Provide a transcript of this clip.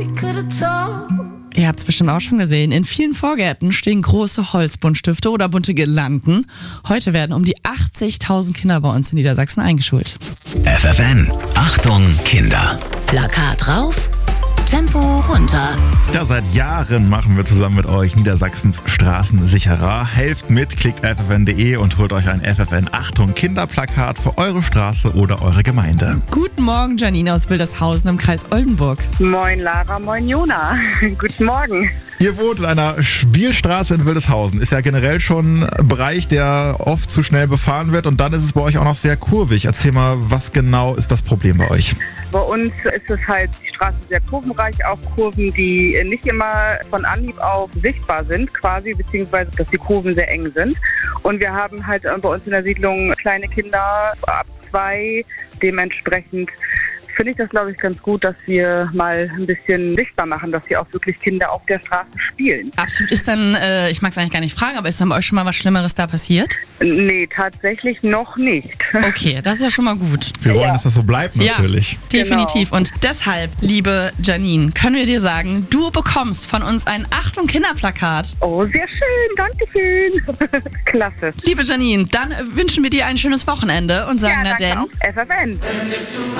we could have talked. Ihr habt es bestimmt auch schon gesehen. In vielen Vorgärten stehen große Holzbuntstifte oder bunte Girlanden. Heute werden um die 80.000 Kinder bei uns in Niedersachsen eingeschult. FFN, Achtung Kinder. Plakat rauf, Tempo runter. Ja, seit Jahren machen wir zusammen mit euch Niedersachsens Straßen sicherer. Helft mit, klickt ffn.de und holt euch ein FFN Achtung Kinderplakat für eure Straße oder eure Gemeinde. Guten Morgen, Janine aus Wildeshausen im Kreis Oldenburg. Moin Lara, moin Jona. Guten Morgen. Ihr wohnt in einer Spielstraße in Wildeshausen. Ist ja generell schon ein Bereich, der oft zu schnell befahren wird. Und dann ist es bei euch auch noch sehr kurvig. Erzähl mal, was genau ist das Problem bei euch? Bei uns ist es halt die Straße sehr kurvenreich, auch Kurven, die nicht immer von Anhieb auf sichtbar sind quasi, beziehungsweise dass die Kurven sehr eng sind. Und wir haben halt bei uns in der Siedlung kleine Kinder ab 2, dementsprechend finde ich das, glaube ich, ganz gut, dass wir mal ein bisschen sichtbar machen, dass hier auch wirklich Kinder auf der Straße spielen. Absolut. Ist dann, ich mag es eigentlich gar nicht fragen, aber ist dann bei euch schon mal was Schlimmeres da passiert? Nee, tatsächlich noch nicht. Okay, das ist ja schon mal gut. Wir wollen, dass das so bleibt natürlich. Ja, definitiv. Genau. Und deshalb, liebe Janine, können wir dir sagen, du bekommst von uns ein Achtung Kinderplakat. Oh, sehr schön. Dankeschön. Klasse. Liebe Janine, dann wünschen wir dir ein schönes Wochenende und sagen ja, dann FFN.